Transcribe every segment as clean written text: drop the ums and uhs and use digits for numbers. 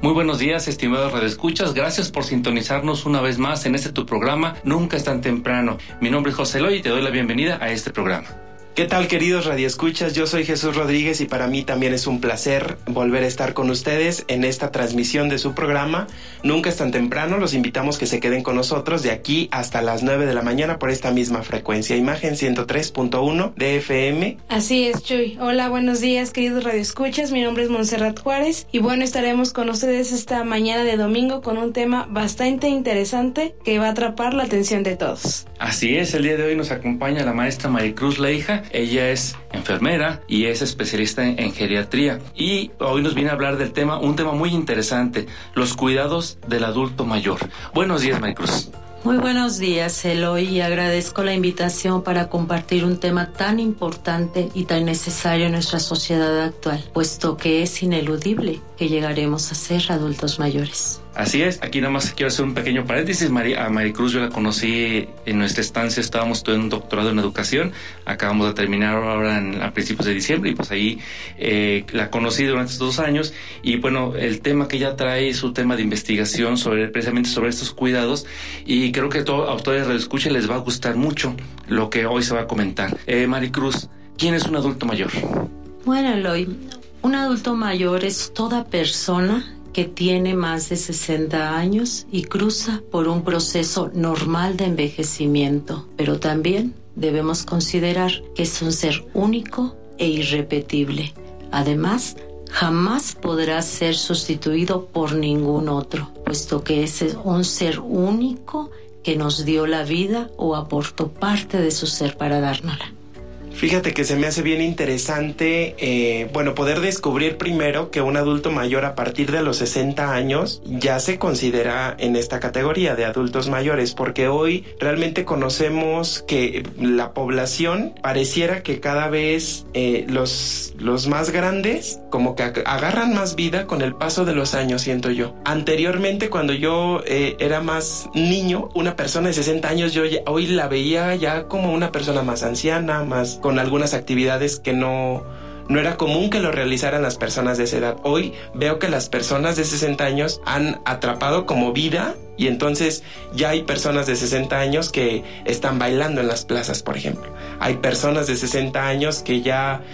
Muy buenos días, estimados radioescuchas. Gracias por sintonizarnos una vez más en tu programa Nunca es tan temprano. Mi nombre es José Eloy y te doy la bienvenida a este programa. ¿Qué tal, queridos radioescuchas? Yo soy Jesús Rodríguez y para mí también es un placer volver a estar con ustedes en esta transmisión de su programa Nunca es tan temprano. Los invitamos que se queden con nosotros de aquí hasta las 9 de la mañana por esta misma frecuencia. Imagen 103.1 de FM. Así es, Chuy. Hola, buenos días, queridos radioescuchas. Mi nombre es Montserrat Juárez y bueno, estaremos con ustedes esta mañana de domingo con un tema bastante interesante que va a atrapar la atención de todos. Así es, el día de hoy nos acompaña la maestra Maricruz Leija. Ella es enfermera y es especialista en geriatría. Y hoy nos viene a hablar del tema, un tema muy interesante, los cuidados del adulto mayor. Buenos días, Maricruz. Muy buenos días, Eloy, y agradezco la invitación para compartir un tema tan importante y tan necesario en nuestra sociedad actual, puesto que es ineludible que llegaremos a ser adultos mayores. Así es, aquí nada más quiero hacer un pequeño paréntesis. A Maricruz yo la conocí en nuestra estancia, estábamos estudiando un doctorado en educación, acabamos de terminar ahora a principios de diciembre y pues ahí la conocí durante estos 2 años y bueno, el tema que ella trae es un tema de investigación precisamente sobre estos cuidados y creo que a ustedes les escuchen, les va a gustar mucho lo que hoy se va a comentar. Maricruz, ¿quién es un adulto mayor? Bueno, Eloy, un adulto mayor es toda persona que tiene más de 60 años y cruza por un proceso normal de envejecimiento, pero también debemos considerar que es un ser único e irrepetible. Además, jamás podrá ser sustituido por ningún otro, puesto que es un ser único que nos dio la vida o aportó parte de su ser para dárnosla. Fíjate que se me hace bien interesante, poder descubrir primero que un adulto mayor a partir de los 60 años ya se considera en esta categoría de adultos mayores, porque hoy realmente conocemos que la población pareciera que cada vez los más grandes como que agarran más vida con el paso de los años, siento yo. Anteriormente, cuando yo era más niño, una persona de 60 años yo hoy la veía ya como una persona más anciana, más con algunas actividades que no era común que lo realizaran las personas de esa edad. Hoy veo que las personas de 60 años han atrapado como vida y entonces ya hay personas de 60 años que están bailando en las plazas, por ejemplo. Hay personas de 60 años que ya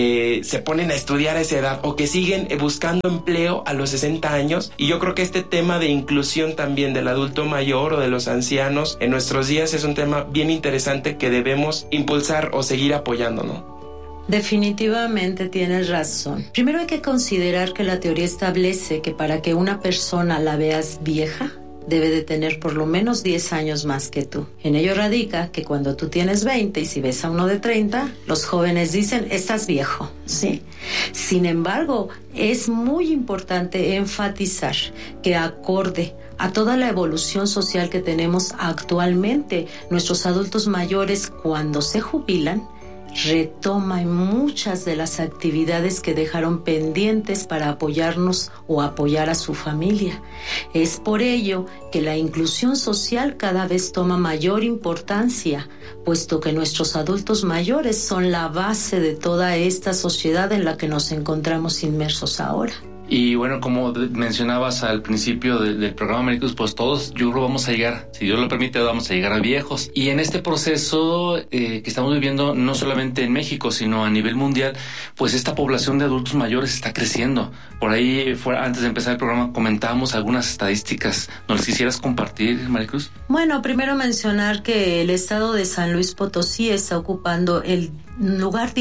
se ponen a estudiar a esa edad o que siguen buscando empleo a los 60 años y yo creo que este tema de inclusión también del adulto mayor o de los ancianos en nuestros días es un tema bien interesante que debemos impulsar o seguir apoyando, ¿no? Definitivamente tienes razón. Primero hay que considerar que la teoría establece que para que una persona la veas vieja, debe de tener por lo menos 10 años más que tú. En ello radica que cuando tú tienes 20 y si ves a uno de 30, los jóvenes dicen, estás viejo, ¿sí? Sin embargo, es muy importante enfatizar que acorde a toda la evolución social que tenemos actualmente, nuestros adultos mayores cuando se jubilan, retoman muchas de las actividades que dejaron pendientes para apoyarnos o apoyar a su familia. Es por ello que la inclusión social cada vez toma mayor importancia, puesto que nuestros adultos mayores son la base de toda esta sociedad en la que nos encontramos inmersos ahora. Y bueno, como mencionabas al principio del programa, Maricruz, pues todos, yo creo, vamos a llegar, si Dios lo permite, vamos a llegar a viejos. Y en este proceso que estamos viviendo, no solamente en México, sino a nivel mundial, pues esta población de adultos mayores está creciendo. Por ahí, antes de empezar el programa, comentábamos algunas estadísticas. ¿Nos las quisieras compartir, Maricruz? Bueno, primero mencionar que el estado de San Luis Potosí está ocupando el lugar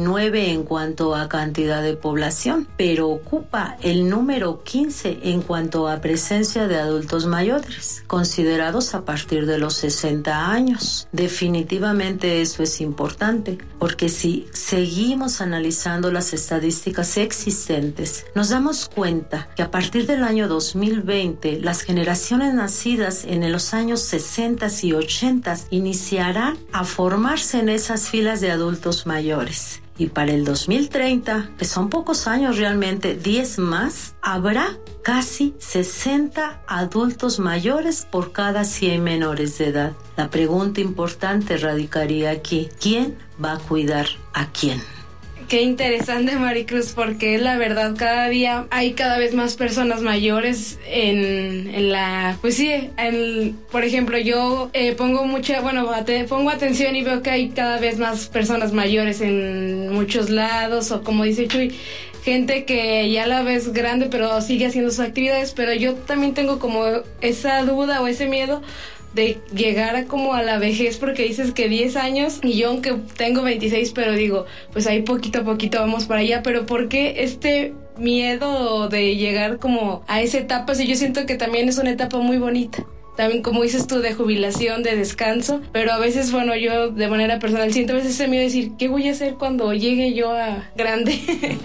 19 en cuanto a cantidad de población, pero ocupa el número 15 en cuanto a presencia de adultos mayores, considerados a partir de los 60 años. Definitivamente eso es importante, porque si seguimos analizando las estadísticas existentes, nos damos cuenta que a partir del año 2020, las generaciones nacidas en los años 60 y 80 iniciarán a formarse en esas filas de adultos mayores. Y para el 2030, que son pocos años realmente, 10 más, habrá casi 60 adultos mayores por cada 100 menores de edad. La pregunta importante radicaría aquí: ¿quién va a cuidar a quién? Qué interesante, Maricruz, porque la verdad cada día hay cada vez más personas mayores en la, pues sí, por ejemplo, yo pongo atención y veo que hay cada vez más personas mayores en muchos lados, o como dice Chuy, gente que ya la ves grande pero sigue haciendo sus actividades, pero yo también tengo como esa duda o ese miedo de llegar a la vejez, porque dices que 10 años, y yo aunque tengo 26, pero digo, pues ahí poquito a poquito vamos para allá, pero ¿por qué este miedo de llegar como a esa etapa? Si yo siento que también es una etapa muy bonita, también como dices tú, de jubilación, de descanso, pero a veces, bueno, yo de manera personal siento a veces ese miedo de decir, ¿qué voy a hacer cuando llegue yo a grande?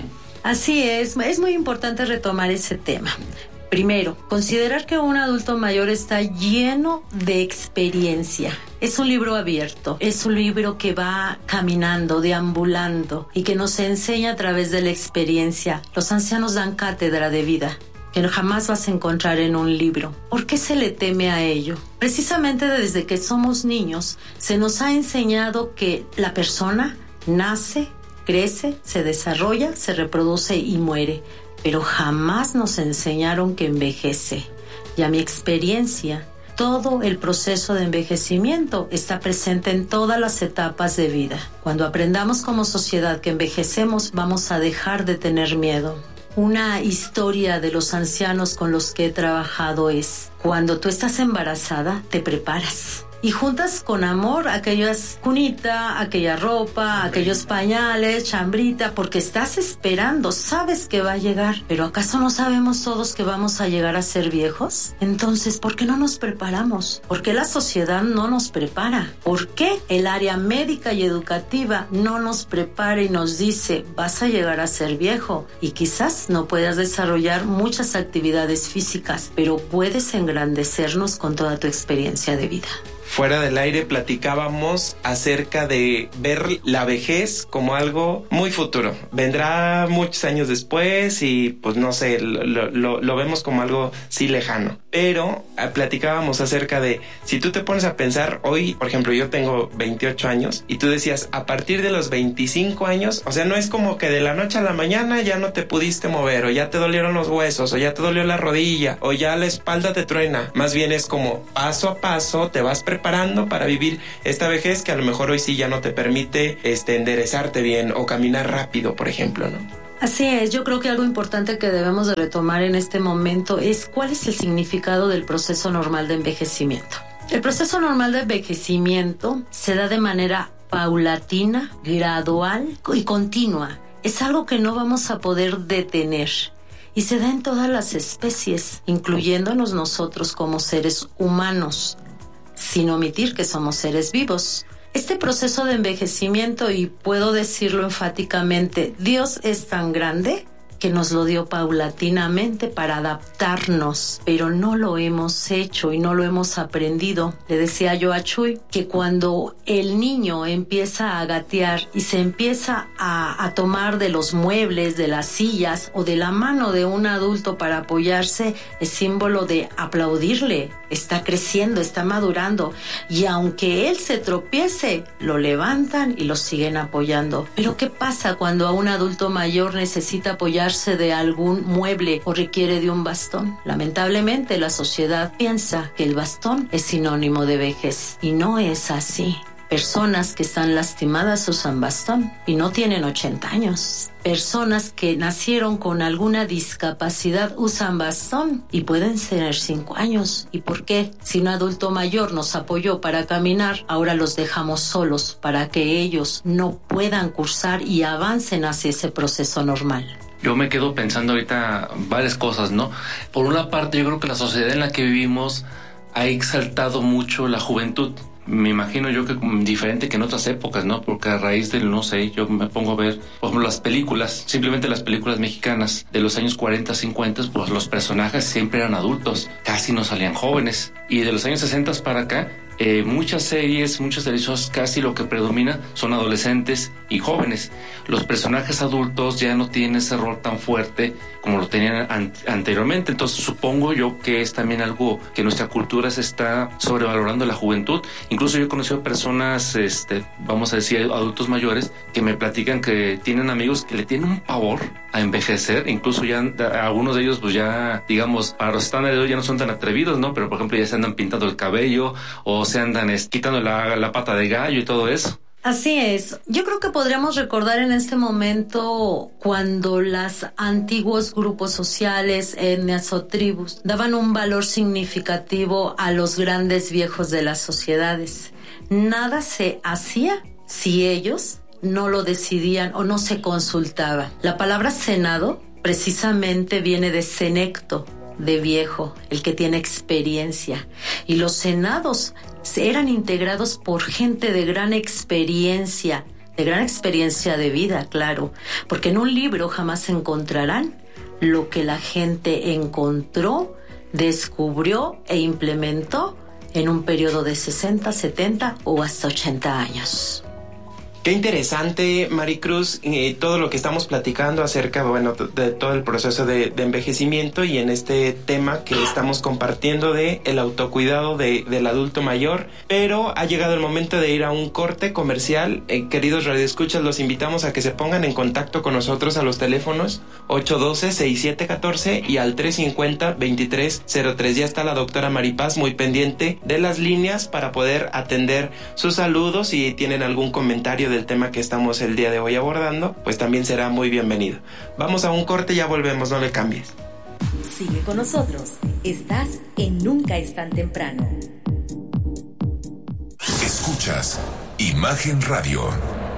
Así es muy importante retomar ese tema. Primero, considerar que un adulto mayor está lleno de experiencia. Es un libro abierto, es un libro que va caminando, deambulando y que nos enseña a través de la experiencia. Los ancianos dan cátedra de vida, que jamás vas a encontrar en un libro. ¿Por qué se le teme a ello? Precisamente desde que somos niños se nos ha enseñado que la persona nace, crece, se desarrolla, se reproduce y muere. Pero jamás nos enseñaron que envejece. Y a mi experiencia, todo el proceso de envejecimiento está presente en todas las etapas de vida. Cuando aprendamos como sociedad que envejecemos, vamos a dejar de tener miedo. Una historia de los ancianos con los que he trabajado es: cuando tú estás embarazada, te preparas. Y juntas con amor aquellas cunita, aquella ropa, aquellos pañales, chambrita, porque estás esperando, sabes que va a llegar. ¿Pero acaso no sabemos todos que vamos a llegar a ser viejos? Entonces, ¿por qué no nos preparamos? ¿Por qué la sociedad no nos prepara? ¿Por qué el área médica y educativa no nos prepara y nos dice, vas a llegar a ser viejo? Y quizás no puedas desarrollar muchas actividades físicas, pero puedes engrandecernos con toda tu experiencia de vida. Fuera del aire platicábamos acerca de ver la vejez como algo muy futuro. Vendrá muchos años después y pues no sé, lo vemos como algo sí lejano. Pero platicábamos acerca de, si tú te pones a pensar hoy, por ejemplo, yo tengo 28 años y tú decías, a partir de los 25 años, o sea, no es como que de la noche a la mañana ya no te pudiste mover, o ya te dolieron los huesos, o ya te dolió la rodilla, o ya la espalda te truena. Más bien es como paso a paso te vas preparando para vivir esta vejez que a lo mejor hoy sí ya no te permite enderezarte bien o caminar rápido, por ejemplo, ¿no? Así es, yo creo que algo importante que debemos de retomar en este momento es cuál es el significado del proceso normal de envejecimiento. El proceso normal de envejecimiento se da de manera paulatina, gradual y continua. Es algo que no vamos a poder detener. Y se da en todas las especies, incluyéndonos nosotros como seres humanos, sin omitir que somos seres vivos. Este proceso de envejecimiento, y puedo decirlo enfáticamente, Dios es tan grande que nos lo dio paulatinamente para adaptarnos, pero no lo hemos hecho y no lo hemos aprendido. Le decía yo a Chuy que cuando el niño empieza a gatear y se empieza a tomar de los muebles, de las sillas o de la mano de un adulto para apoyarse, es símbolo de aplaudirle. Está creciendo, está madurando, y aunque él se tropiece, lo levantan y lo siguen apoyando. Pero ¿qué pasa cuando a un adulto mayor necesita apoyarse de algún mueble o requiere de un bastón? Lamentablemente la sociedad piensa que el bastón es sinónimo de vejez, y no es así. Personas que están lastimadas usan bastón y no tienen 80 años. Personas que nacieron con alguna discapacidad usan bastón y pueden tener 5 años. ¿Y por qué? Si un adulto mayor nos apoyó para caminar, ahora los dejamos solos para que ellos no puedan cursar y avancen hacia ese proceso normal. Yo me quedo pensando ahorita varias cosas, ¿no? Por una parte, yo creo que la sociedad en la que vivimos ha exaltado mucho la juventud. Me imagino yo que diferente que en otras épocas, ¿no? Porque a raíz del, no sé, yo me pongo a ver, por ejemplo, las películas, simplemente las películas mexicanas de los años 40, 50, pues los personajes siempre eran adultos, casi no salían jóvenes. Y de los años 60 para acá, muchas series, muchas televisiones, casi lo que predomina son adolescentes y jóvenes. Los personajes adultos ya no tienen ese rol tan fuerte como lo tenían anteriormente. Entonces supongo yo que es también algo que nuestra cultura se está sobrevalorando, la juventud. Incluso yo he conocido personas, vamos a decir, adultos mayores, que me platican que tienen amigos que le tienen un pavor a envejecer. Incluso ya algunos de ellos, pues ya, digamos, para los estándares de hoy ya no son tan atrevidos, ¿no? Pero por ejemplo ya se andan pintando el cabello o se andan quitando la pata de gallo y todo eso. Así es. Yo creo que podríamos recordar en este momento cuando los antiguos grupos sociales, etnias o tribus daban un valor significativo a los grandes viejos de las sociedades. Nada se hacía si ellos no lo decidían o no se consultaba. La palabra senado precisamente viene de senecto, de viejo, el que tiene experiencia. Y los senados eran integrados por gente de gran experiencia de vida, claro, porque en un libro jamás encontrarán lo que la gente encontró, descubrió e implementó en un periodo de 60, 70 o hasta 80 años. Qué interesante, Maricruz, todo lo que estamos platicando acerca, bueno, de todo el proceso de envejecimiento y en este tema que estamos compartiendo de el autocuidado del adulto mayor. Pero ha llegado el momento de ir a un corte comercial. Queridos radioescuchas, los invitamos a que se pongan en contacto con nosotros a los teléfonos 812-6714 y al 350-2303. Ya está la doctora Maripaz muy pendiente de las líneas para poder atender sus saludos. Si tienen algún comentario del tema que estamos el día de hoy abordando, pues también será muy bienvenido. Vamos a un corte y ya volvemos, no le cambies. Sigue con nosotros, estás en Nunca es tan temprano. Escuchas Imagen Radio.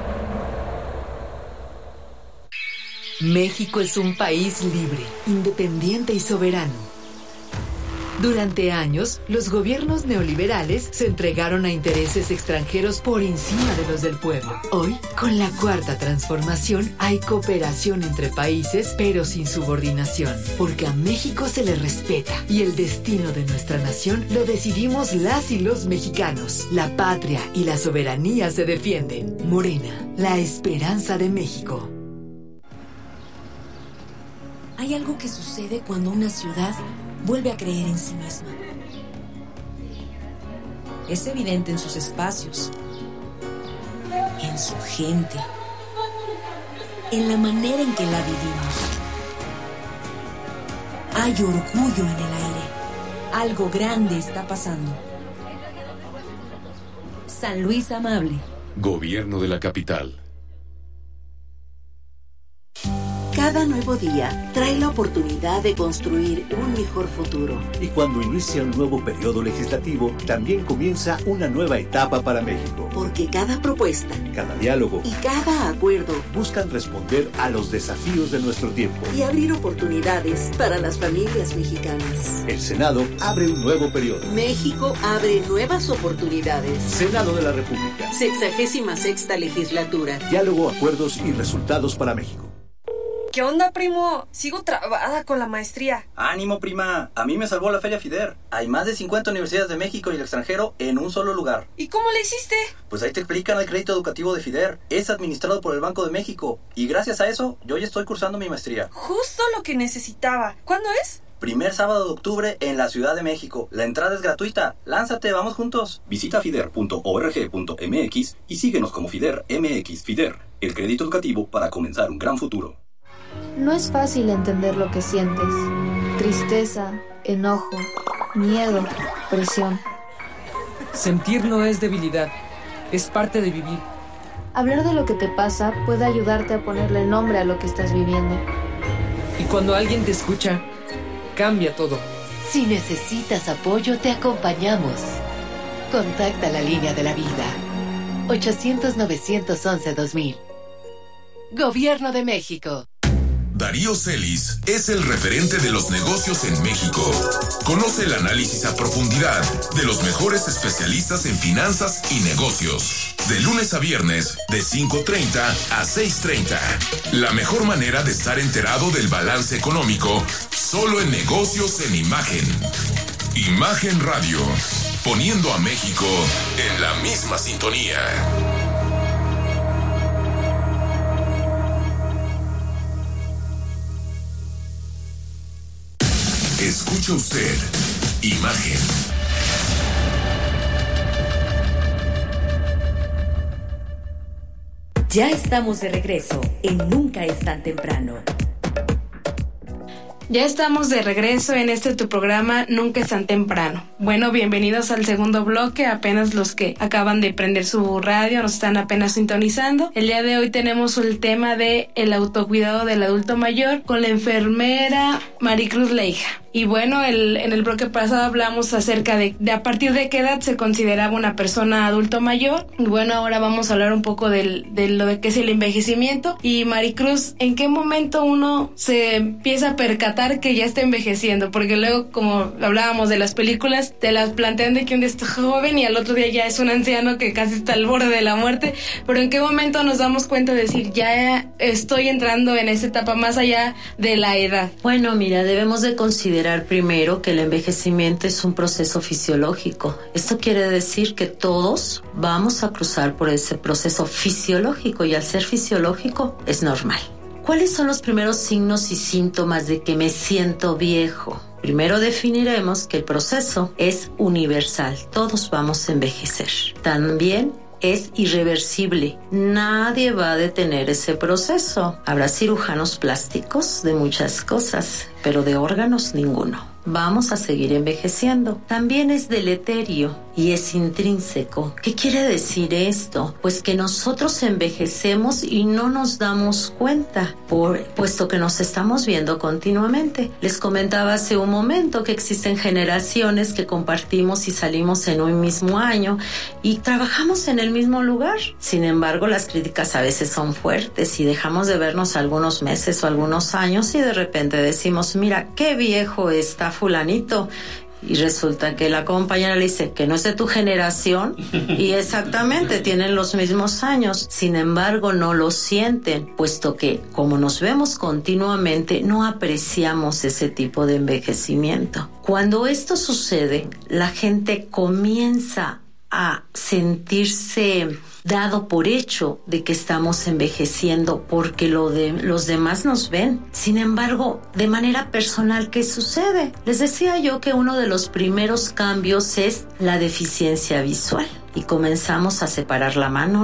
México es un país libre, independiente y soberano. Durante años, los gobiernos neoliberales se entregaron a intereses extranjeros por encima de los del pueblo. Hoy, con la Cuarta Transformación, hay cooperación entre países, pero sin subordinación, porque a México se le respeta y el destino de nuestra nación lo decidimos las y los mexicanos. La patria y la soberanía se defienden. Morena, la esperanza de México. Hay algo que sucede cuando una ciudad vuelve a creer en sí misma. Es evidente en sus espacios, en su gente, en la manera en que la vivimos. Hay orgullo en el aire. Algo grande está pasando. San Luis Amable. Gobierno de la capital. Cada nuevo día trae la oportunidad de construir un mejor futuro. Y cuando inicia un nuevo periodo legislativo, también comienza una nueva etapa para México. Porque cada propuesta, cada diálogo y cada acuerdo buscan responder a los desafíos de nuestro tiempo y abrir oportunidades para las familias mexicanas. El Senado abre un nuevo periodo. México abre nuevas oportunidades. Senado de la República. 66ª legislatura. Diálogo, acuerdos y resultados para México. ¿Qué onda, primo? Sigo trabada con la maestría. ¡Ánimo, prima! A mí me salvó la Feria FIDER. Hay más de 50 universidades de México y el extranjero en un solo lugar. ¿Y cómo le hiciste? Pues ahí te explican el crédito educativo de FIDER. Es administrado por el Banco de México. Y gracias a eso, yo ya estoy cursando mi maestría. Justo lo que necesitaba. ¿Cuándo es? Primer sábado de octubre en la Ciudad de México. La entrada es gratuita. ¡Lánzate, vamos juntos! Visita fider.org.mx y síguenos como FIDER MX. FIDER, el crédito educativo para comenzar un gran futuro. No es fácil entender lo que sientes. Tristeza, enojo, miedo, presión. Sentir no es debilidad, es parte de vivir. Hablar de lo que te pasa puede ayudarte a ponerle nombre a lo que estás viviendo. Y cuando alguien te escucha, cambia todo. Si necesitas apoyo, te acompañamos. Contacta la línea de la vida. 800-911-2000. Gobierno de México. Darío Celis es el referente de los negocios en México. Conoce el análisis a profundidad de los mejores especialistas en finanzas y negocios. De lunes a viernes, de 5:30 a 6:30. La mejor manera de estar enterado del balance económico, solo en Negocios en Imagen. Imagen Radio. poniendo a México en la misma sintonía. Escucha usted Imagen. Ya estamos de regreso en Nunca es tan temprano. Ya estamos de regreso en tu programa Nunca es tan temprano. Bueno, bienvenidos al segundo bloque, apenas los que acaban de prender su radio, nos están apenas sintonizando. El día de hoy tenemos el tema de el autocuidado del adulto mayor con la enfermera Maricruz Leija. Y bueno, en el bloque pasado hablamos acerca de a partir de qué edad se consideraba una persona adulto mayor. Y bueno, ahora vamos a hablar un poco de lo de qué es el envejecimiento. Y Maricruz, ¿en qué momento uno se empieza a percatar que ya está envejeciendo? Porque luego, como hablábamos de las películas, te las plantean de que un día está joven y al otro día ya es un anciano que casi está al borde de la muerte. Pero ¿en qué momento nos damos cuenta de decir, ya estoy entrando en esa etapa más allá de la edad? Bueno, mira, debemos de considerar primero que el envejecimiento es un proceso fisiológico. Esto quiere decir que todos vamos a cruzar por ese proceso fisiológico y al ser fisiológico es normal. ¿Cuáles son los primeros signos y síntomas de que me siento viejo? Primero definiremos que el proceso es universal. Todos vamos a envejecer. También es irreversible. Nadie va a detener ese proceso. Habrá cirujanos plásticos de muchas cosas, pero de órganos ninguno. Vamos a seguir envejeciendo. También es deleterio y es intrínseco. ¿Qué quiere decir esto? Pues que nosotros envejecemos y no nos damos cuenta, puesto que nos estamos viendo continuamente. Les comentaba hace un momento que existen generaciones que compartimos y salimos en un mismo año y trabajamos en el mismo lugar. Sin embargo, las críticas a veces son fuertes y dejamos de vernos algunos meses o algunos años y de repente decimos, mira, qué viejo está fulanito. Y resulta que la compañera le dice que no es de tu generación y exactamente tienen los mismos años. Sin embargo, no lo sienten, puesto que como nos vemos continuamente, no apreciamos ese tipo de envejecimiento. Cuando esto sucede, la gente comienza a sentirse dado por hecho de que estamos envejeciendo porque los demás nos ven. Sin embargo, de manera personal, ¿qué sucede? Les decía yo que uno de los primeros cambios es la deficiencia visual. Y comenzamos a separar la mano,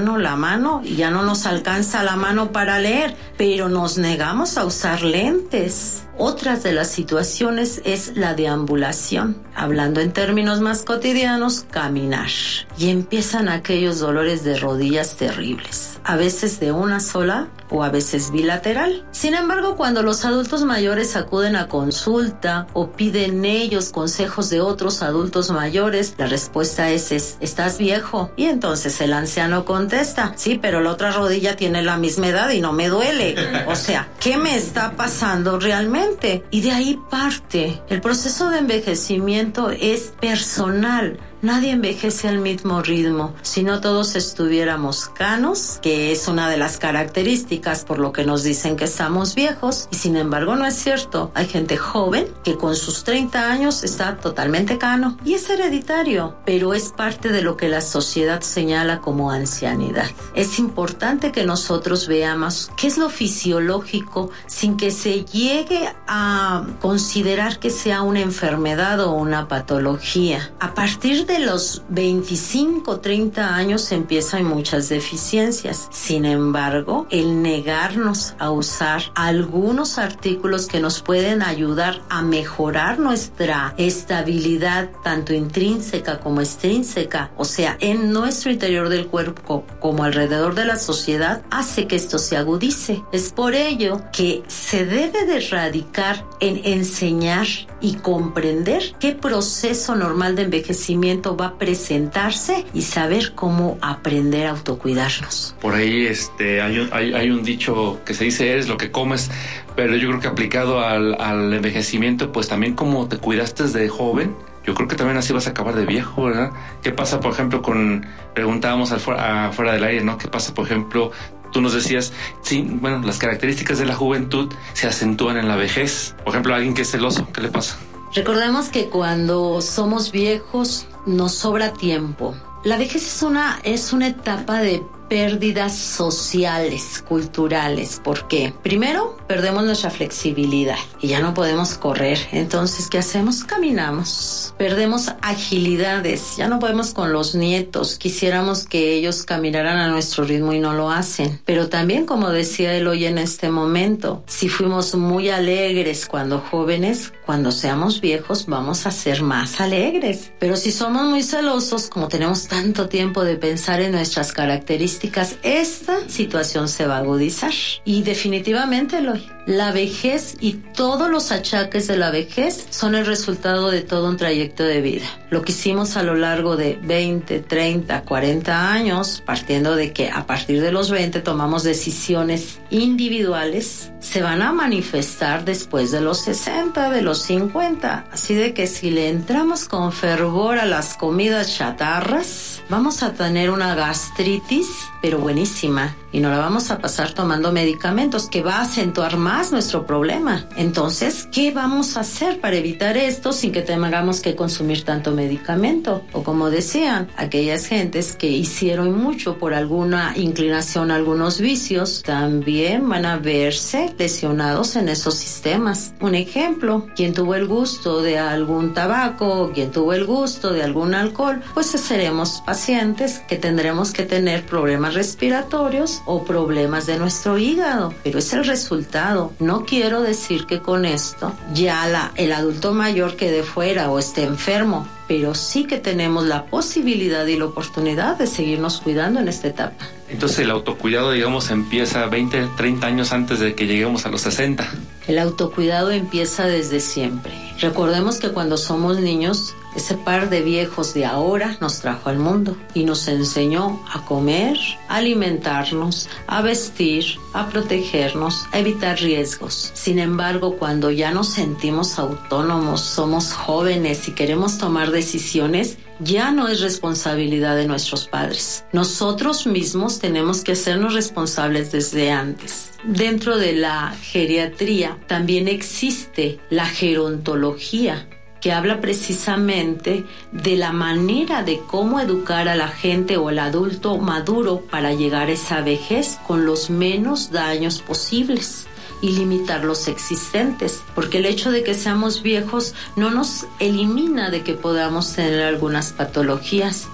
y ya no nos alcanza la mano para leer, pero nos negamos a usar lentes. Otras de las situaciones es la deambulación. Hablando en términos más cotidianos, caminar. Y empiezan aquellos dolores de rodillas terribles, a veces de una sola o a veces bilateral. Sin embargo, cuando los adultos mayores acuden a consulta o piden ellos consejos de otros adultos mayores, la respuesta es ¿estás viejo? Y entonces el anciano contesta, sí, pero la otra rodilla tiene la misma edad y no me duele. O sea, ¿qué me está pasando realmente? Y de ahí parte. El proceso de envejecimiento es personal. Nadie envejece al mismo ritmo. Si no todos estuviéramos canos, que es una de las características por lo que nos dicen que estamos viejos, y sin embargo no es cierto. Hay gente joven que con sus 30 años está totalmente cano y es hereditario, pero es parte de lo que la sociedad señala como ancianidad. Es importante que nosotros veamos qué es lo fisiológico sin que se llegue a considerar que sea una enfermedad o una patología. A partir de los 25, 30 años empiezan muchas deficiencias. Sin embargo, el negarnos a usar algunos artículos que nos pueden ayudar a mejorar nuestra estabilidad, tanto intrínseca como extrínseca, o sea, en nuestro interior del cuerpo como alrededor de la sociedad, hace que esto se agudice. Es por ello que se debe de radicar en enseñar y comprender qué proceso normal de envejecimiento va a presentarse y saber cómo aprender a autocuidarnos. Por ahí hay un dicho que se dice, eres lo que comes, pero yo creo que aplicado al envejecimiento, pues también como te cuidaste de joven, yo creo que también así vas a acabar de viejo, ¿verdad? ¿Qué pasa, por ejemplo, preguntábamos afuera del aire, ¿no? ¿Qué pasa, por ejemplo? Tú nos decías, sí, bueno, las características de la juventud se acentúan en la vejez. Por ejemplo, alguien que es celoso, ¿qué le pasa? Recordemos que cuando somos viejos, nos sobra tiempo. La vejez es una etapa de pérdidas sociales, culturales. ¿Por qué? Primero, perdemos nuestra flexibilidad y ya no podemos correr. Entonces, ¿qué hacemos? Caminamos. Perdemos agilidades. Ya no podemos con los nietos. Quisiéramos que ellos caminaran a nuestro ritmo y no lo hacen. Pero también, como decía Eloy en este momento, si fuimos muy alegres cuando jóvenes, cuando seamos viejos vamos a ser más alegres. Pero si somos muy celosos, como tenemos tanto tiempo de pensar en nuestras características, esta situación se va a agudizar. Y definitivamente, Eloy, la vejez y todos los achaques de la vejez son el resultado de todo un trayecto de vida. Lo que hicimos a lo largo de 20, 30, 40 años, partiendo de que a partir de los 20 tomamos decisiones individuales, se van a manifestar después de los 60, de los 50. Así de que si le entramos con fervor a las comidas chatarras, vamos a tener una gastritis, pero buenísima. Y no la vamos a pasar tomando medicamentos, que va a acentuar más nuestro problema. Entonces, ¿qué vamos a hacer para evitar esto sin que tengamos que consumir tanto medicamento? O como decían, aquellas gentes que hicieron mucho por alguna inclinación a algunos vicios, también van a verse lesionados en esos sistemas. Un ejemplo, quien tuvo el gusto de algún tabaco, quien tuvo el gusto de algún alcohol, pues seremos pacientes que tendremos que tener problemas respiratorios o problemas de nuestro hígado, pero es el resultado. No quiero decir que con esto ya el adulto mayor quede fuera o esté enfermo, pero sí que tenemos la posibilidad y la oportunidad de seguirnos cuidando en esta etapa. Entonces el autocuidado, digamos, empieza 20, 30 años antes de que lleguemos a los 60. El autocuidado empieza desde siempre. Recordemos que cuando somos niños, ese par de viejos de ahora nos trajo al mundo y nos enseñó a comer, a alimentarnos, a vestir, a protegernos, a evitar riesgos. Sin embargo, cuando ya nos sentimos autónomos, somos jóvenes y queremos tomar decisiones, ya no es responsabilidad de nuestros padres. Nosotros mismos tenemos que hacernos responsables desde antes. Dentro de la geriatría también existe la gerontología, que habla precisamente de la manera de cómo educar a la gente o al adulto maduro para llegar a esa vejez con los menos daños posibles y limitar los existentes, porque el hecho de que seamos viejos no nos elimina de que podamos tener algunas patologías,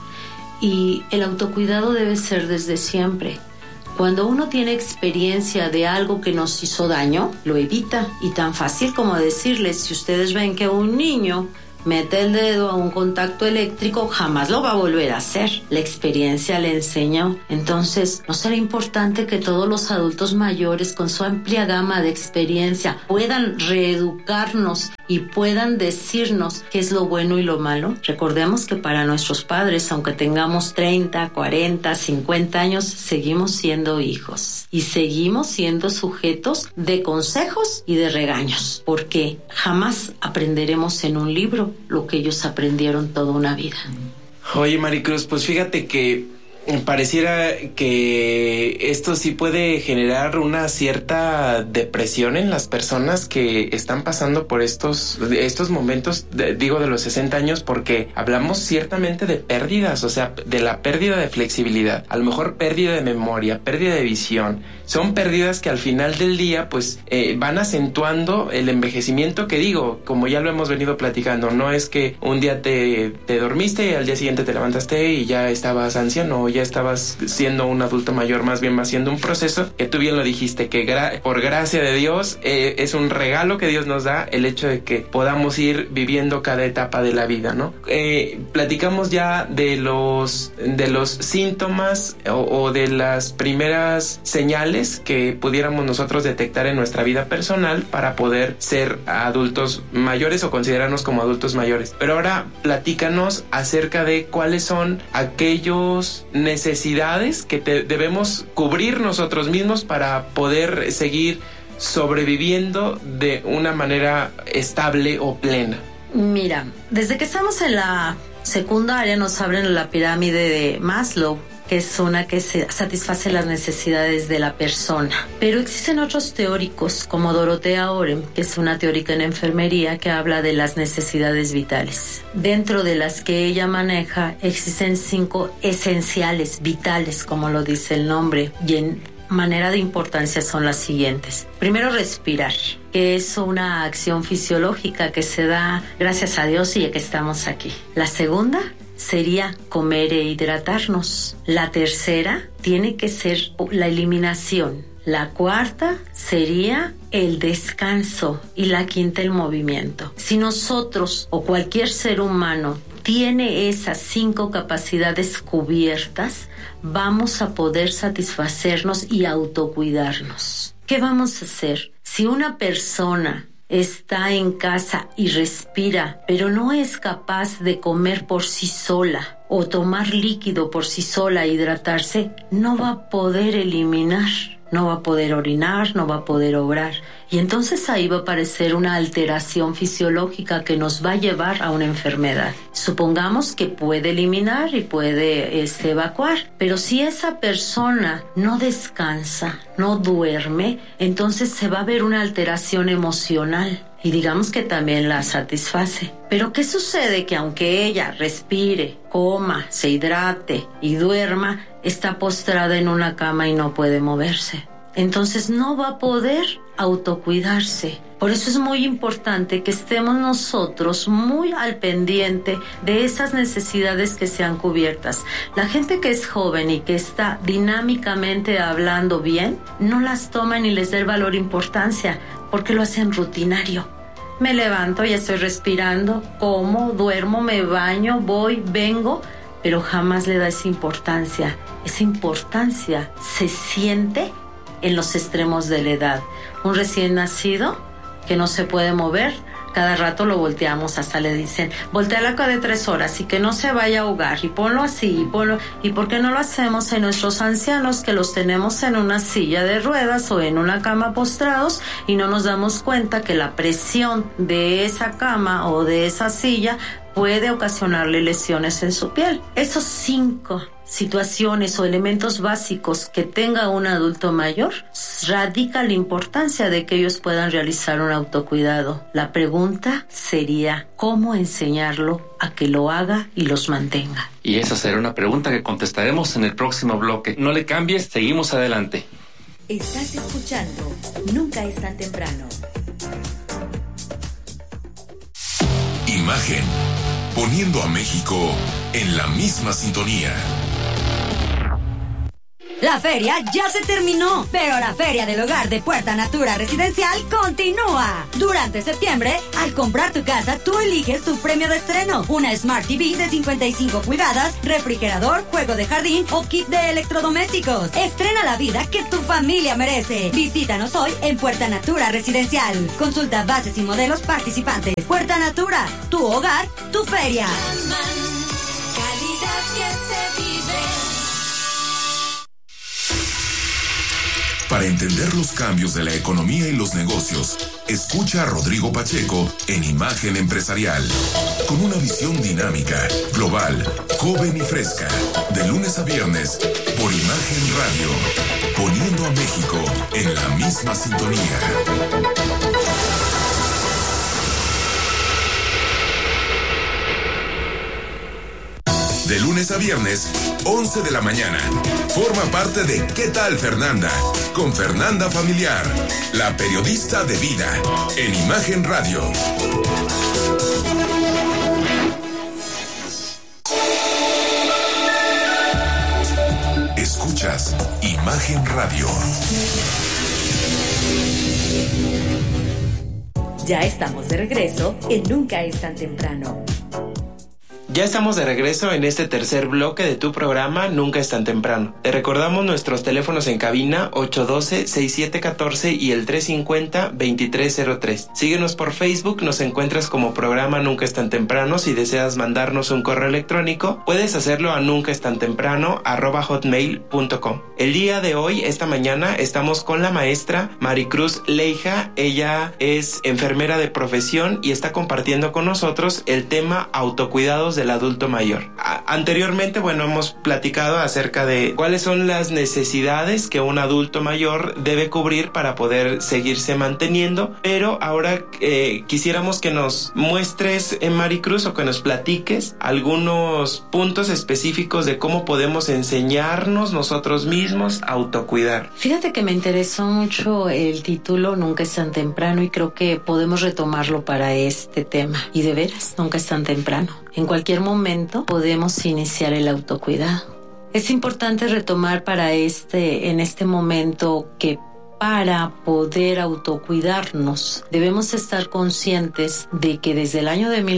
y el autocuidado debe ser desde siempre. Cuando uno tiene experiencia de algo que nos hizo daño, lo evita, y tan fácil como decirles, si ustedes ven que un niño mete el dedo a un contacto eléctrico, jamás lo va a volver a hacer. La experiencia le enseñó. Entonces, ¿no será importante que todos los adultos mayores, con su amplia gama de experiencia, puedan reeducarnos y puedan decirnos qué es lo bueno y lo malo? Recordemos que para nuestros padres, aunque tengamos 30, 40, 50 años, seguimos siendo hijos y seguimos siendo sujetos de consejos y de regaños, porque jamás aprenderemos en un libro lo que ellos aprendieron toda una vida. Oye, Maricruz, pues fíjate que pareciera que esto sí puede generar una cierta depresión en las personas que están pasando por estos momentos, digo, de los 60 años, porque hablamos ciertamente de pérdidas, o sea, de la pérdida de flexibilidad, a lo mejor pérdida de memoria, pérdida de visión. Son pérdidas que al final del día pues van acentuando el envejecimiento, que digo, como ya lo hemos venido platicando, no es que un día te dormiste y al día siguiente te levantaste y ya estabas anciano, ya estabas siendo un adulto mayor. Más bien va siendo un proceso que tú bien lo dijiste, que por gracia de Dios es un regalo que Dios nos da, el hecho de que podamos ir viviendo cada etapa de la vida, ¿no? Platicamos ya de los síntomas o de las primeras señales que pudiéramos nosotros detectar en nuestra vida personal para poder ser adultos mayores o considerarnos como adultos mayores. Pero ahora platícanos acerca de cuáles son aquellos necesidades que debemos cubrir nosotros mismos para poder seguir sobreviviendo de una manera estable o plena. Mira, desde que estamos en la secundaria nos abren la pirámide de Maslow que es una que satisface las necesidades de la persona. Pero existen otros teóricos, como Dorothea Orem, que es una teórica en enfermería que habla de las necesidades vitales. Dentro de las que ella maneja, existen 5 esenciales, vitales, como lo dice el nombre, y en manera de importancia son las siguientes. Primero, respirar, que es una acción fisiológica que se da gracias a Dios y ya que estamos aquí. La segunda sería comer e hidratarnos. La tercera tiene que ser la eliminación. La cuarta sería el descanso y la quinta el movimiento. Si nosotros o cualquier ser humano tiene esas 5 capacidades cubiertas, vamos a poder satisfacernos y autocuidarnos. ¿Qué vamos a hacer? Si una persona está en casa y respira, pero no es capaz de comer por sí sola o tomar líquido por sí sola, hidratarse, no va a poder eliminar, no va a poder orinar, no va a poder obrar. Y entonces ahí va a aparecer una alteración fisiológica que nos va a llevar a una enfermedad. Supongamos que puede eliminar y puede evacuar, pero si esa persona no descansa, no duerme, entonces se va a ver una alteración emocional. Y digamos que también la satisface. Pero ¿qué sucede? Que aunque ella respire, coma, se hidrate y duerma, está postrada en una cama y no puede moverse. Entonces no va a poder autocuidarse. Por eso es muy importante que estemos nosotros muy al pendiente de esas necesidades que sean cubiertas. La gente que es joven y que está dinámicamente hablando bien, no las toma ni les da el valor e importancia, porque lo hacen rutinario. Me levanto, ya estoy respirando, como, duermo, me baño, voy, vengo, pero jamás le da esa importancia. Esa importancia se siente en los extremos de la edad. Un recién nacido que no se puede mover, cada rato lo volteamos, hasta le dicen, volteala cada 3 horas y que no se vaya a ahogar, y ponlo así, y ponlo. ¿Y por qué no lo hacemos en nuestros ancianos que los tenemos en una silla de ruedas o en una cama postrados y no nos damos cuenta que la presión de esa cama o de esa silla puede ocasionarle lesiones en su piel? Esos 5 situaciones o elementos básicos que tenga un adulto mayor, radica la importancia de que ellos puedan realizar un autocuidado. La pregunta sería, ¿cómo enseñarlo a que lo haga y los mantenga? Y esa será una pregunta que contestaremos en el próximo bloque. No le cambies, seguimos adelante. Estás escuchando Nunca es tan temprano. Imagen, poniendo a México en la misma sintonía. La feria ya se terminó, pero la Feria del Hogar de Puerta Natura Residencial continúa. Durante septiembre, al comprar tu casa, tú eliges tu premio de estreno: una Smart TV de 55 pulgadas, refrigerador, juego de jardín o kit de electrodomésticos. Estrena la vida que tu familia merece. Visítanos hoy en Puerta Natura Residencial. Consulta bases y modelos participantes. Puerta Natura, tu hogar, tu feria. Calidad que se vive. Para entender los cambios de la economía y los negocios, escucha a Rodrigo Pacheco en Imagen Empresarial, con una visión dinámica, global, joven y fresca, de lunes a viernes, por Imagen Radio, poniendo a México en la misma sintonía. De lunes a viernes, 11 de la mañana. Forma parte de ¿Qué tal, Fernanda? Con Fernanda Familiar, la periodista de vida, en Imagen Radio. Escuchas Imagen Radio. Ya estamos de regreso en Nunca es tan temprano. Ya estamos de regreso en este tercer bloque de tu programa Nunca es tan temprano. Te recordamos nuestros teléfonos en cabina 812-6714 y el 350-2303. Síguenos por Facebook, nos encuentras como programa Nunca es tan temprano. Si deseas mandarnos un correo electrónico, puedes hacerlo a nuncaestantemprano@hotmail.com. El día de hoy, esta mañana, estamos con la maestra Maricruz Leija. Ella es enfermera de profesión y está compartiendo con nosotros el tema autocuidados de del adulto mayor. Anteriormente, bueno, hemos platicado acerca de cuáles son las necesidades que un adulto mayor debe cubrir para poder seguirse manteniendo, pero ahora quisiéramos que nos muestres, Maricruz, o que nos platiques algunos puntos específicos de cómo podemos enseñarnos nosotros mismos a autocuidar. Fíjate que me interesó mucho el título Nunca es tan temprano, y creo que podemos retomarlo para este tema. Y de veras, nunca es tan temprano. En cualquier momento podemos iniciar el autocuidado. Es importante retomar en este momento que para poder autocuidarnos debemos estar conscientes de que desde el año de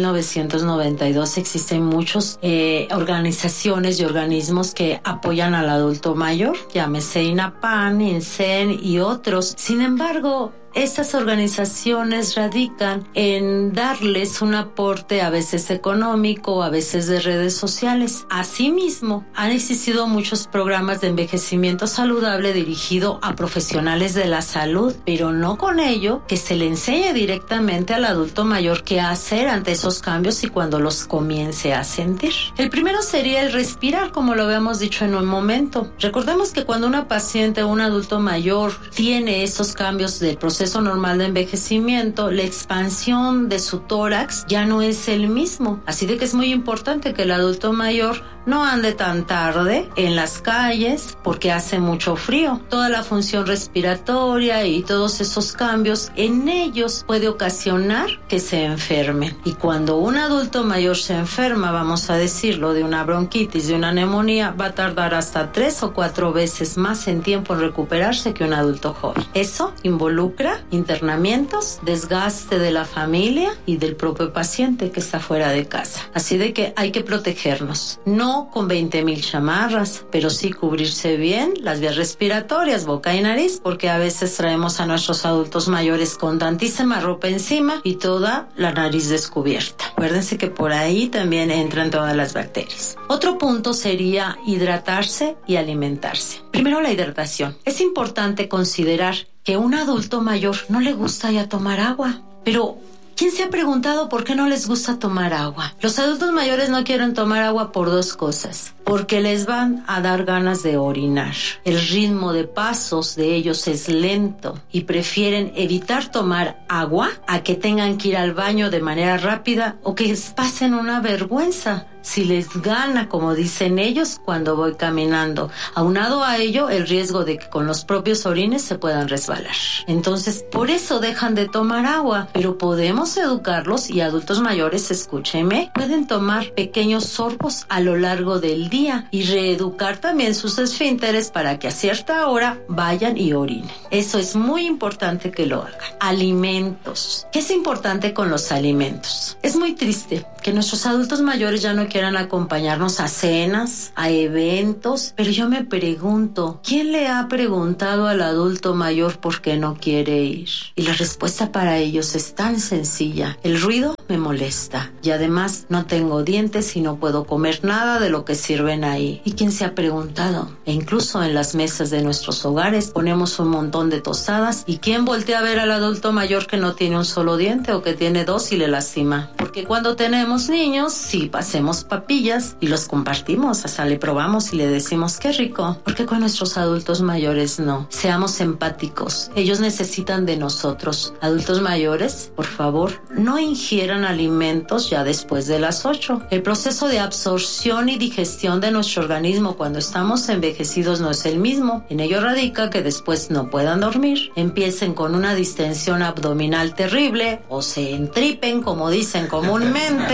1992 existen muchas organizaciones y organismos que apoyan al adulto mayor, llámese INAPAN, INSEN y otros. Sin embargo, estas organizaciones radican en darles un aporte a veces económico, a veces de redes sociales. Asimismo, han existido muchos programas de envejecimiento saludable dirigido a profesionales de la salud, pero no con ello que se le enseñe directamente al adulto mayor qué hacer ante esos cambios y cuando los comience a sentir. El primero sería el respirar, como lo habíamos dicho en un momento. Recordemos que cuando una paciente o un adulto mayor tiene esos cambios del proceso normal de envejecimiento, la expansión de su tórax ya no es el mismo. Así de que es muy importante que el adulto mayor no ande tan tarde en las calles porque hace mucho frío. Toda la función respiratoria y todos esos cambios en ellos puede ocasionar que se enfermen. Y cuando un adulto mayor se enferma, vamos a decirlo, de una bronquitis, de una neumonía, va a tardar hasta 3 o 4 veces más en tiempo en recuperarse que un adulto joven. Eso involucra internamientos, desgaste de la familia y del propio paciente que está fuera de casa. Así de que hay que protegernos. No con 20,000 chamarras, pero sí cubrirse bien las vías respiratorias, boca y nariz, porque a veces traemos a nuestros adultos mayores con tantísima ropa encima y toda la nariz descubierta. Acuérdense que por ahí también entran todas las bacterias. Otro punto sería hidratarse y alimentarse. Primero, la hidratación. Es importante considerar que a un adulto mayor no le gusta ya tomar agua, pero ¿quién se ha preguntado por qué no les gusta tomar agua? Los adultos mayores no quieren tomar agua por 2 cosas. Porque les van a dar ganas de orinar. El ritmo de pasos de ellos es lento y prefieren evitar tomar agua a que tengan que ir al baño de manera rápida o que pasen una vergüenza si les gana, como dicen ellos, cuando voy caminando. Aunado a ello, el riesgo de que con los propios orines se puedan resbalar. Entonces, por eso dejan de tomar agua. Pero podemos educarlos, y adultos mayores, escúchenme, pueden tomar pequeños sorbos a lo largo del día y reeducar también sus esfínteres para que a cierta hora vayan y orinen. Eso es muy importante que lo hagan. Alimentos. ¿Qué es importante con los alimentos? Es muy triste que nuestros adultos mayores ya no quieran acompañarnos a cenas, a eventos, pero yo me pregunto, ¿quién le ha preguntado al adulto mayor por qué no quiere ir? Y la respuesta para ellos es tan sencilla: el ruido me molesta y además no tengo dientes y no puedo comer nada de lo que sirven ahí. ¿Y quién se ha preguntado? E incluso en las mesas de nuestros hogares ponemos un montón de tostadas, y ¿quién voltea a ver al adulto mayor que no tiene un solo diente o que tiene 2 y le lastima? Porque cuando tenemos niños, sí, hacemos papillas y los compartimos, hasta le probamos y le decimos qué rico. Porque con nuestros adultos mayores no. Seamos empáticos. Ellos necesitan de nosotros. Adultos mayores, por favor, no ingieran alimentos ya después de las 8. El proceso de absorción y digestión de nuestro organismo cuando estamos envejecidos no es el mismo. En ello radica que después no puedan dormir, empiecen con una distensión abdominal terrible o se entripen, como dicen comúnmente,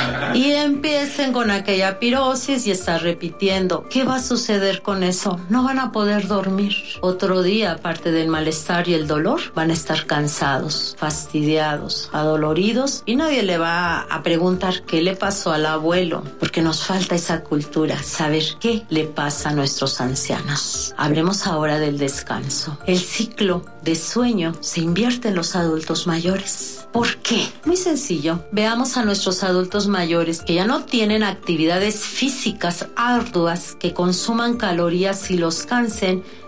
y empiecen con aquella pirosis y estar repitiendo. ¿Qué va a suceder con eso? No van a poder dormir. Otro día, aparte del malestar y el dolor, van a estar cansados, fastidiados, adoloridos, y nadie le va a preguntar qué le pasó al abuelo, porque nos falta esa cultura, saber qué le pasa a nuestros ancianos. Hablemos ahora del descanso. El ciclo de sueño se invierte en los adultos mayores. ¿Por qué? Muy sencillo. Veamos a nuestros adultos mayores que ya no tienen actividades físicas arduas que consuman calorías y los cansen,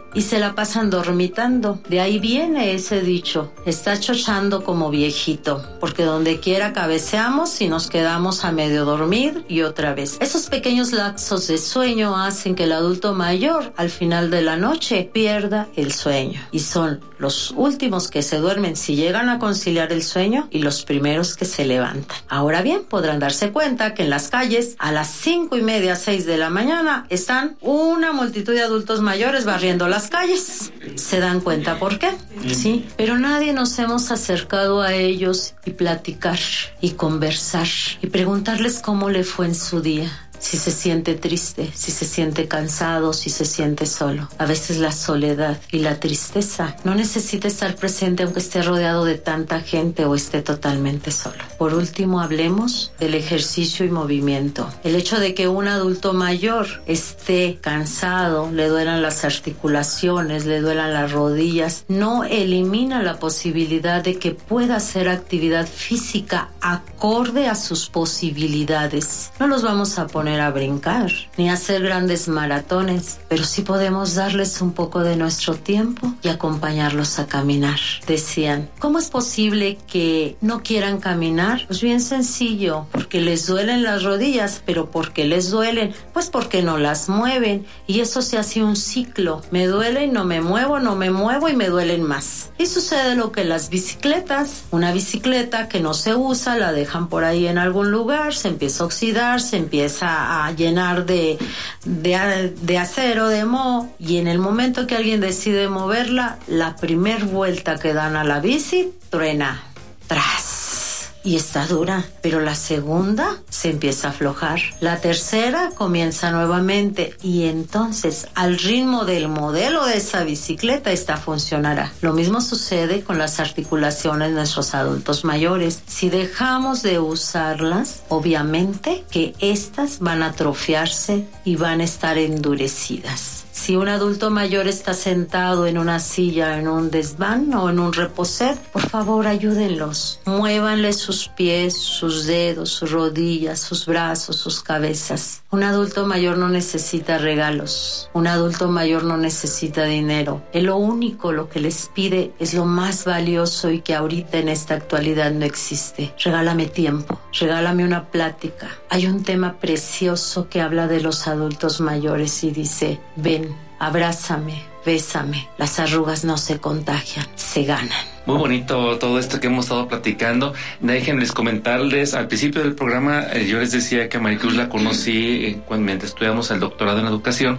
y se la pasan dormitando. De ahí viene ese dicho, está chochando como viejito, porque donde quiera cabeceamos y nos quedamos a medio dormir y otra vez. Esos pequeños lapsos de sueño hacen que el adulto mayor al final de la noche pierda el sueño, y son los últimos que se duermen si llegan a conciliar el sueño y los primeros que se levantan. Ahora bien, podrán darse cuenta que en las calles a las 5:30, 6 de la mañana están una multitud de adultos mayores barriendo las calles. ¿Se dan cuenta por qué? Sí, pero nadie nos hemos acercado a ellos y platicar y conversar y preguntarles cómo le fue en su día. Si se siente triste, si se siente cansado, si se siente solo. A veces la soledad y la tristeza no necesita estar presente aunque esté rodeado de tanta gente o esté totalmente solo. Por último, hablemos del ejercicio y movimiento. El hecho de que un adulto mayor esté cansado, le duelan las articulaciones, le duelan las rodillas, no elimina la posibilidad de que pueda hacer actividad física acorde a sus posibilidades. No los vamos a poner a brincar, ni a hacer grandes maratones, pero sí podemos darles un poco de nuestro tiempo y acompañarlos a caminar. Decían, ¿cómo es posible que no quieran caminar? Pues bien sencillo, porque les duelen las rodillas, pero ¿por qué les duelen? Pues porque no las mueven, y eso se hace un ciclo. Me duele y no me muevo, no me muevo y me duelen más. Y sucede lo que las bicicletas, una bicicleta que no se usa, la dejan por ahí en algún lugar, se empieza a oxidar, se empieza a llenar de acero, de moho, y en el momento que alguien decide moverla, la primer vuelta que dan a la bici, truena, tras. Y está dura, pero la segunda se empieza a aflojar, la tercera comienza nuevamente, y entonces al ritmo del modelo de esa bicicleta esta funcionará. Lo mismo sucede con las articulaciones de nuestros adultos mayores. Si dejamos de usarlas, obviamente que estas van a atrofiarse y van a estar endurecidas. Si un adulto mayor está sentado en una silla, en un desván o en un reposer, por favor ayúdenlos. Muévanle sus pies, sus dedos, sus rodillas, sus brazos, sus cabezas. Un adulto mayor no necesita regalos. Un adulto mayor no necesita dinero. Lo único lo que les pide es lo más valioso y que ahorita en esta actualidad no existe. Regálame tiempo, regálame una plática. Hay un tema precioso que habla de los adultos mayores y dice, ven, abrázame, bésame. Las arrugas no se contagian, se ganan. Muy bonito todo esto que hemos estado platicando. Déjenles comentarles, al principio del programa yo les decía que a Maricruz la conocí mientras estudiamos el doctorado en educación,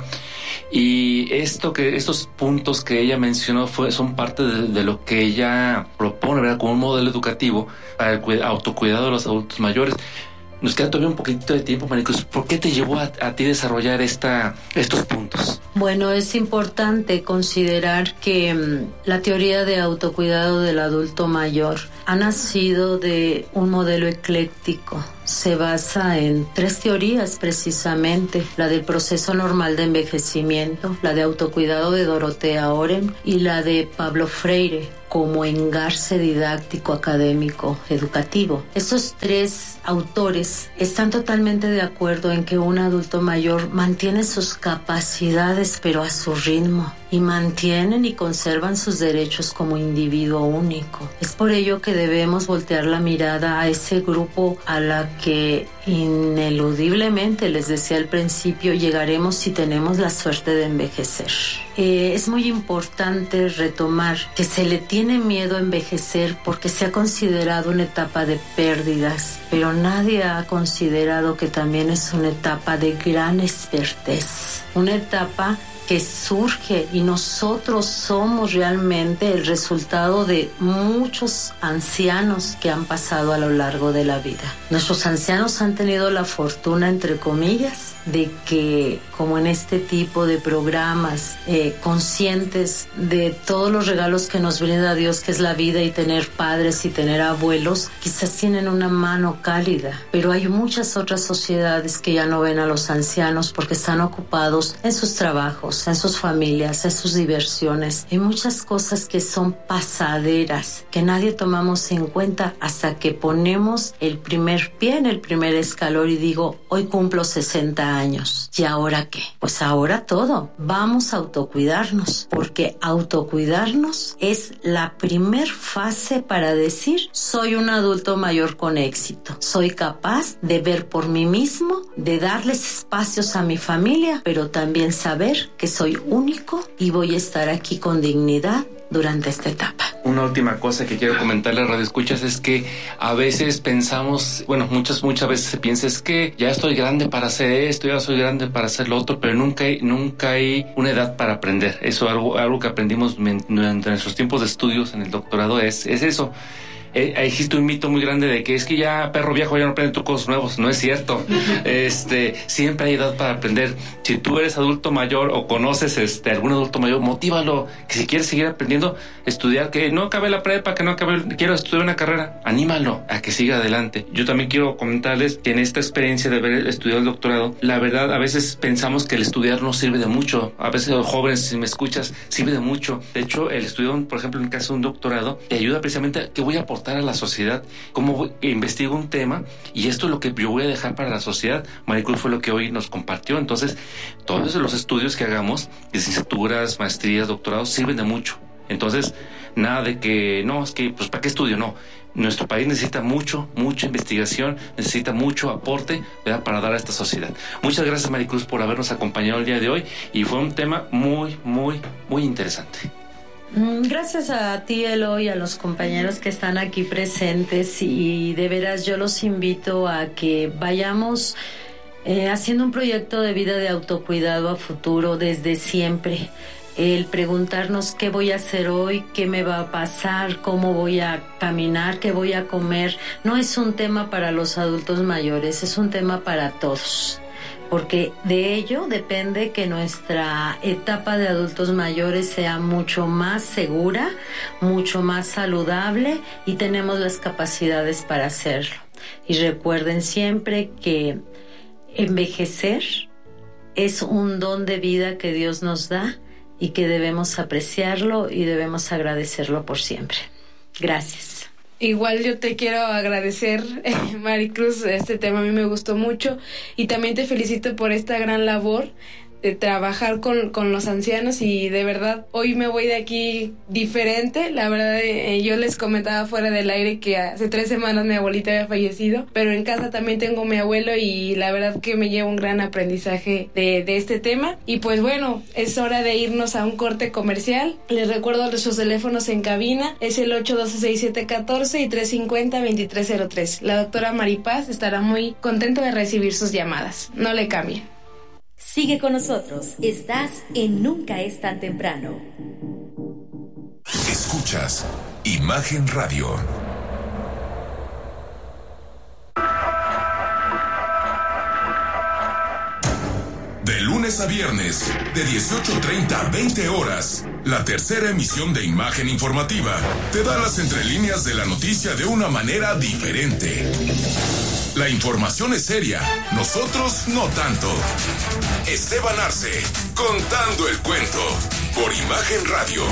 y estos puntos que ella mencionó son parte de lo que ella propone, ¿verdad?, como un modelo educativo para el autocuidado de los adultos mayores. Nos queda todavía un poquito de tiempo, Maricruz. ¿Por qué te llevó a ti desarrollar estos puntos? Bueno, es importante considerar que la teoría de autocuidado del adulto mayor ha nacido de un modelo ecléctico. Se basa en 3 teorías precisamente: la del proceso normal de envejecimiento, la de autocuidado de Dorothea Oren y la de Pablo Freire como engarce didáctico, académico, educativo. Esos 3 autores están totalmente de acuerdo en que un adulto mayor mantiene sus capacidades pero a su ritmo, y mantienen y conservan sus derechos como individuo único. Es por ello que debemos voltear la mirada a ese grupo a la que ineludiblemente, les decía al principio, llegaremos si tenemos la suerte de envejecer. Es muy importante retomar que se le tiene miedo a envejecer porque se ha considerado una etapa de pérdidas, pero nadie ha considerado que también es una etapa de gran expertez, una etapa que surge, y nosotros somos realmente el resultado de muchos ancianos que han pasado a lo largo de la vida. Nuestros ancianos han tenido la fortuna, entre comillas, de que, como en este tipo de programas, conscientes de todos los regalos que nos brinda Dios, que es la vida, y tener padres y tener abuelos, quizás tienen una mano cálida, pero hay muchas otras sociedades que ya no ven a los ancianos porque están ocupados en sus trabajos, hijos, en sus familias, en sus diversiones, en muchas cosas que son pasaderas, que nadie tomamos en cuenta hasta que ponemos el primer pie en el primer escalón y digo, hoy cumplo 60 años. ¿Y ahora qué? Pues ahora todo. Vamos a autocuidarnos, porque autocuidarnos es la primer fase para decir, soy un adulto mayor con éxito. Soy capaz de ver por mí mismo, de darles espacios a mi familia, pero también saber que soy único y voy a estar aquí con dignidad durante esta etapa. Una última cosa que quiero comentarle a Radio Escuchas es que a veces pensamos, bueno, muchas veces se piensa es que ya estoy grande para hacer esto, ya soy grande para hacer lo otro, pero nunca hay una edad para aprender. Eso algo que aprendimos durante nuestros tiempos de estudios en el doctorado es eso. Existe un mito muy grande de que es que ya perro viejo ya no aprende tus cosas nuevos. No es cierto. Siempre hay edad para aprender. Si tú eres adulto mayor o conoces algún adulto mayor, motívalo, que si quieres seguir aprendiendo, estudiar, que no acabe la prepa, quiero estudiar una carrera, anímalo a que siga adelante. Yo también quiero comentarles que en esta experiencia de haber estudiado el doctorado, la verdad, a veces pensamos que el estudiar no sirve de mucho. A veces los jóvenes, si me escuchas, sirve de mucho. De hecho, el estudio, por ejemplo, en el caso de un doctorado, te ayuda precisamente a que voy a aportar a la sociedad, cómo investigo un tema y esto es lo que yo voy a dejar para la sociedad. Maricruz fue lo que hoy nos compartió. Entonces, todos los estudios que hagamos, licenciaturas, maestrías, doctorados, sirven de mucho. Entonces, nada de que, no, es que, pues, ¿para qué estudio? No. Nuestro país necesita mucha investigación, necesita mucho aporte, ¿verdad?, para dar a esta sociedad. Muchas gracias, Maricruz, por habernos acompañado el día de hoy y fue un tema muy, muy, muy interesante. Gracias a ti, Eloy, y a los compañeros que están aquí presentes, y de veras yo los invito a que vayamos haciendo un proyecto de vida de autocuidado a futuro desde siempre. El preguntarnos qué voy a hacer hoy, qué me va a pasar, cómo voy a caminar, qué voy a comer, no es un tema para los adultos mayores, es un tema para todos. Porque de ello depende que nuestra etapa de adultos mayores sea mucho más segura, mucho más saludable y tenemos las capacidades para hacerlo. Y recuerden siempre que envejecer es un don de vida que Dios nos da y que debemos apreciarlo y debemos agradecerlo por siempre. Gracias. Igual yo te quiero agradecer, Maricruz, este tema a mí me gustó mucho y también te felicito por esta gran labor de trabajar con los ancianos y de verdad hoy me voy de aquí diferente. La verdad, yo les comentaba fuera del aire que hace 3 semanas mi abuelita había fallecido, pero en casa también tengo a mi abuelo y la verdad que me llevo un gran aprendizaje de este tema. Y pues bueno, es hora de irnos a un corte comercial. Les recuerdo nuestros teléfonos en cabina, es el 812-6714 y 350-2303. La doctora Maripaz estará muy contenta de recibir sus llamadas. No le cambien. Sigue con nosotros, estás en Nunca es tan temprano. Escuchas Imagen Radio. De lunes a viernes, de 18:30 a 20 horas, la tercera emisión de Imagen Informativa te da las entrelíneas de la noticia de una manera diferente. La información es seria, nosotros no tanto. Esteban Arce, contando el cuento, por Imagen Radio.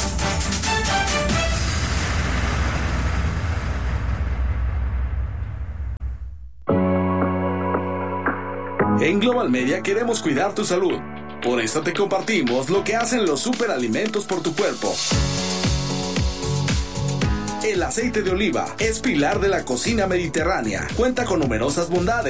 En Global Media queremos cuidar tu salud. Por eso te compartimos lo que hacen los superalimentos por tu cuerpo. El aceite de oliva es pilar de la cocina mediterránea. Cuenta con numerosas bondades.